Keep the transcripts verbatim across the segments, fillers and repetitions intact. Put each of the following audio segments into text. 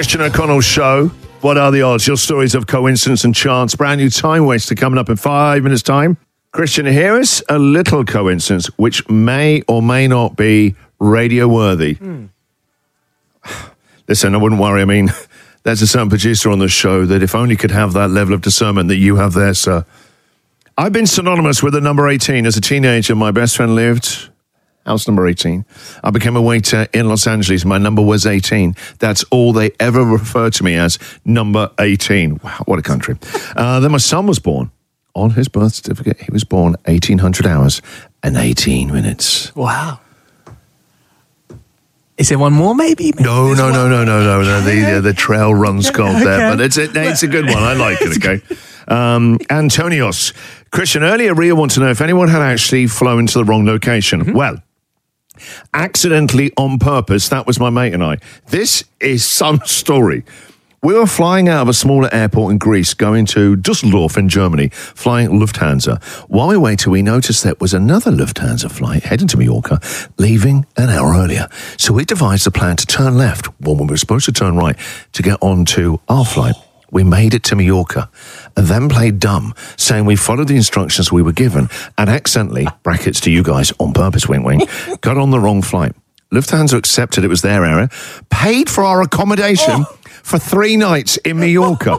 Christian O'Connell Show. What are the odds? Your stories of coincidence and chance. Brand new Time Waster coming up in five minutes' time. Christian, here is a little coincidence which may or may not be radio-worthy. Mm. Listen, I wouldn't worry. I mean, there's a certain producer on the show that if only could have that level of discernment that you have there, sir. I've been synonymous with the number eighteen. As a teenager, my best friend lived... house number eighteen. I became a waiter in Los Angeles. My number was eighteen. That's all they ever referred to me as, number eighteen. Wow, what a country. Uh, then my son was born. On his birth certificate, he was born eighteen hundred hours and eighteen minutes. Wow. Is there one more, maybe? maybe no, no, no, no, no, no, no. The, uh, the trail runs cold okay. there, but it's a, it's a good one. I like it, okay? Um, Antonios. Christian, earlier, Ria wanted to know if anyone had actually flown to the wrong location. Mm-hmm. Well, accidentally on purpose, that was my mate and I. This is some story. We were flying out of a smaller airport in Greece, going to Dusseldorf in Germany, flying Lufthansa. While we waited, we noticed there was another Lufthansa flight heading to Mallorca, leaving an hour earlier. So we devised a plan to turn left when we were supposed to turn right to get on to our flight. We made it to Mallorca and then played dumb, saying we followed the instructions we were given and accidentally, brackets to you guys, on purpose, wink, wink, got on the wrong flight. Lufthansa accepted it was their error, paid for our accommodation oh. for three nights in Mallorca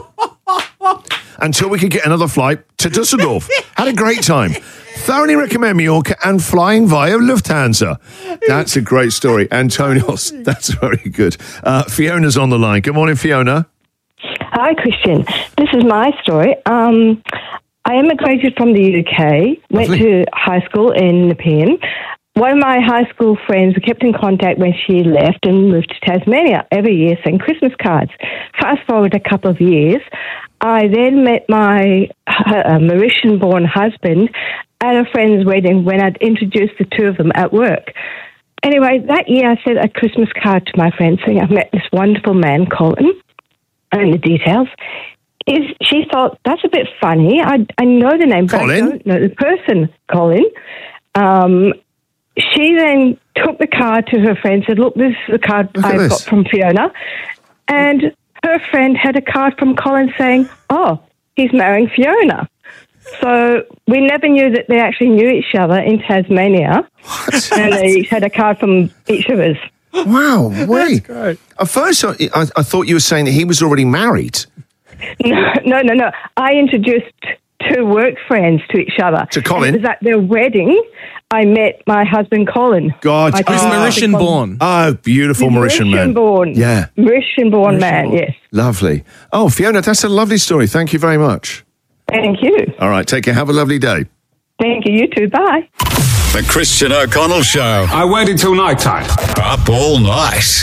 until we could get another flight to Dusseldorf. Had a great time. Thoroughly recommend Mallorca and flying via Lufthansa. That's a great story. Antonios, that's very good. Uh, Fiona's on the line. Good morning, Fiona. Hi, Christian. This is my story. Um, I immigrated from the U K, went Lovely. to high school in Nepean. One of my high school friends, we kept in contact when she left and moved to Tasmania. Every year sent Christmas cards. Fast forward a couple of years, I then met my uh, Mauritian-born husband at a friend's wedding when I'd introduced the two of them at work. Anyway, that year I sent a Christmas card to my friend saying I've met this wonderful man, Colin, and the details. Is she thought, that's a bit funny. I, I know the name, Colin? but I don't know the person, Colin. Um... She then took the card to her friend, said, look, this is the card I've this. got from Fiona. And her friend had a card from Colin saying, oh, he's marrying Fiona. So we never knew that they actually knew each other in Tasmania. What? And they each had a card from each of us. Wow, wait. That's great. At first, I, I thought you were saying that he was already married. No, no, no, no. I introduced two work friends to each other. To Colin? And it was at their wedding. I met my husband, Colin. God. He's oh, Mauritian-born. Oh, beautiful Mauritian man. Mauritian-born. Yeah. Mauritian-born man, yes. Lovely. Oh, Fiona, that's a lovely story. Thank you very much. Thank you. All right, take care. Have a lovely day. Thank you. You too. Bye. The Christian O'Connell Show. I waited till night time. Up all night.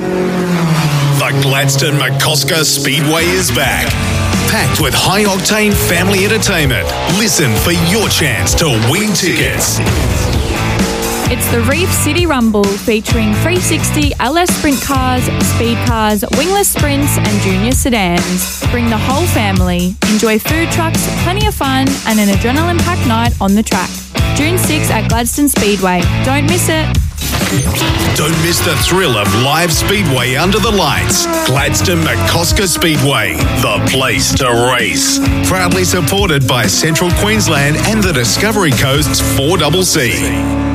The Gladstone McCosker Speedway is back. Packed with high-octane family entertainment. Listen for your chance to win tickets. It's the Reef City Rumble featuring three sixty L S Sprint cars, speed cars, wingless sprints and junior sedans. Bring the whole family. Enjoy food trucks, plenty of fun and an adrenaline-packed night on the track. June sixth at Gladstone Speedway. Don't miss it. Don't miss the thrill of live Speedway under the lights. Gladstone McCosker Speedway, the place to race. Proudly supported by Central Queensland and the Discovery Coast's four C C.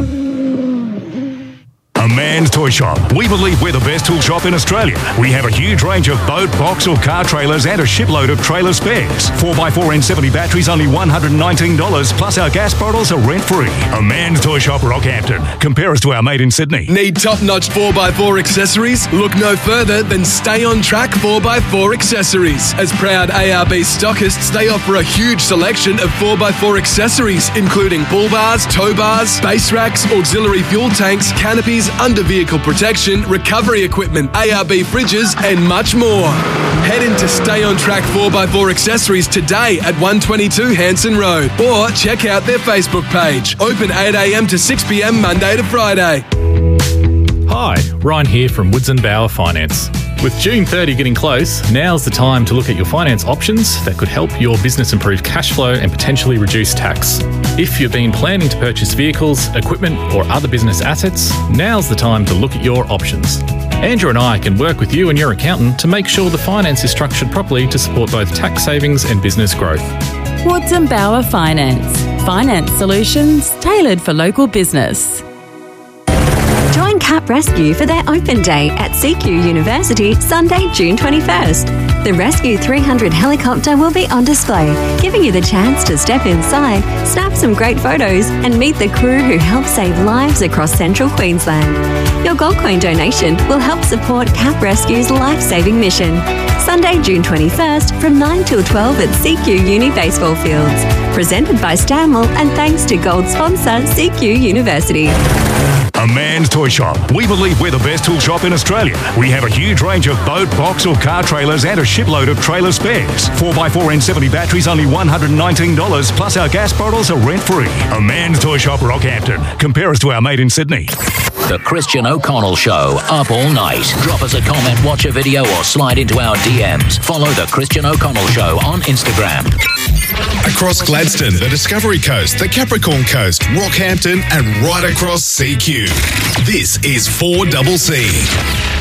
A Man's Toy Shop. We believe we're the best tool shop in Australia. We have a huge range of boat, box or car trailers and a shipload of trailer spares. four by four N seventy batteries only one hundred nineteen dollars, plus our gas bottles are rent-free. A Man's Toy Shop, Rockhampton. Compare us to our mate in Sydney. Need top-notch four by four accessories? Look no further than Stay On Track four by four accessories. As proud A R B stockists, they offer a huge selection of four by four accessories, including bull bars, tow bars, base racks, auxiliary fuel tanks, canopies, under vehicle protection, recovery equipment, A R B fridges, and much more. Head into Stay On Track four by four accessories today at one twenty-two Hanson Road, or check out their Facebook page. Open eight a m to six p m Monday to Friday. Hi, Ryan here from Woods and Bower Finance. With June thirtieth getting close, now's the time to look at your finance options that could help your business improve cash flow and potentially reduce tax. If you've been planning to purchase vehicles, equipment or other business assets, now's the time to look at your options. Andrew and I can work with you and your accountant to make sure the finance is structured properly to support both tax savings and business growth. Woods and Bauer Finance. Finance solutions tailored for local business. Join Cap Rescue for their open day at C Q University Sunday, June twenty-first. The Rescue three hundred helicopter will be on display, giving you the chance to step inside, snap some great photos, and meet the crew who help save lives across central Queensland. Your Gold Coin donation will help support Cap Rescue's life-saving mission. Sunday, June twenty-first from nine till twelve at C Q Uni Baseball Fields. Presented by Stanwell and thanks to gold sponsor C Q University. A Man's Toy Shop. We believe we're the best tool shop in Australia. We have a huge range of boat, box or car trailers and a shipload of trailer spares. four by four N seventy batteries only one hundred nineteen dollars, plus our gas bottles are rent-free. A Man's Toy Shop, Rockhampton. Compare us to our mate in Sydney. The Christian O'Connell Show, up all night. Drop us a comment, watch a video or slide into our D Ms. Follow The Christian O'Connell Show on Instagram. Across Gladstone, the Discovery Coast, the Capricorn Coast, Rockhampton and right across C Q. This is four C C.